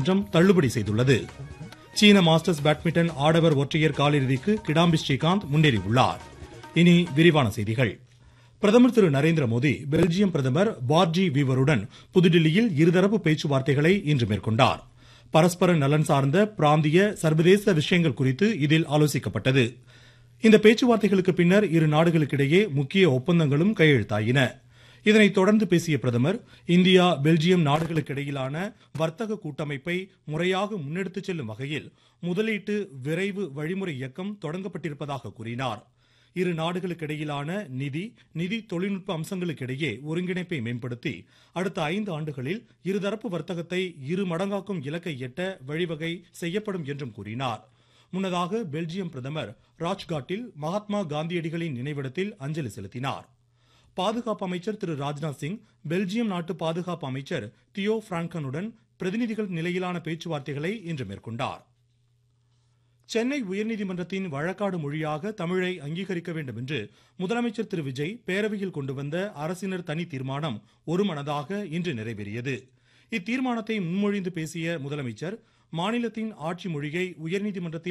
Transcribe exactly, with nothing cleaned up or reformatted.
நீதிமன்றம் தள்ளுபடி செய்துள்ளது. சீன மாஸ்டர்ஸ் பேட்மிண்டன் ஆடவர் ஒற்றையர் காலிறுதிக்கு கிடாம்பி ஸ்ரீகாந்த் முன்னேறியுள்ளார். இனி விரிவான செய்திகள். பிரதமர் திரு நரேந்திர மோடி பெல்ஜியம் பிரதமர் பார்ஜி வீவருடன் புதுடில்லியில் இருதரப்பு பேச்சுவார்த்தைகளை இன்று மேற்கொண்டார். பரஸ்பர நலன் சார்ந்த பிராந்திய சர்வதேச விஷயங்கள் குறித்து இதில் ஆலோசிக்கப்பட்டது. இந்த பேச்சுவார்த்தைகளுக்கு பின்னர் இரு நாடுகளுக்கிடையே முக்கிய ஒப்பந்தங்களும் கையெழுத்தாயின. இதனைத் தொடர்ந்து பேசிய பிரதமர், இந்தியா பெல்ஜியம் நாடுகளுக்கிடையிலான வர்த்தக கூட்டமைப்பை முறையாக முன்னெடுத்துச் செல்லும் வகையில் முதலீட்டு விரைவு வழிமுறை இயக்கம் தொடங்கப்பட்டிருப்பதாக கூறினார். இரு நாடுகளுக்கிடையிலான நிதி நிதி தொழில்நுட்ப அம்சங்களுக்கிடையே ஒருங்கிணைப்பை மேம்படுத்தி அடுத்த ஐந்து ஆண்டுகளில் இருதரப்பு வர்த்தகத்தை இரு மடங்காக்கும் இலக்கை எட்ட வழிவகை செய்யப்படும் என்றும் கூறினார். முன்னதாக பெல்ஜியம் பிரதமர் ராஜ்காட்டில் மகாத்மா காந்தியடிகளின் நினைவிடத்தில் அஞ்சலி செலுத்தினார். பாதுகாப்பு அமைச்சர் திரு ராஜ்நாத் சிங் பெல்ஜியம் நாட்டு பாதுகாப்பு அமைச்சர் தியோ பிராங்கனுடன் பிரதிநிதிகள் நிலையிலான பேச்சுவார்த்தைகளை இன்று மேற்கொண்டார். சென்னை உயர்நீதிமன்றத்தின் வழக்காடு மொழியாக தமிழை அங்கீகரிக்க வேண்டும் என்று முதலமைச்சர் திரு விஜய் பேரவையில் கொண்டு வந்த அரசினர் தனி தீர்மானம் ஒருமனதாக இன்று நிறைவேறியது. இத்தீர்மானத்தை முன்மொழிந்து பேசிய முதலமைச்சர், மாநிலத்தின் ஆட்சி மொழியை உயர்நீதிமன்றத்தில்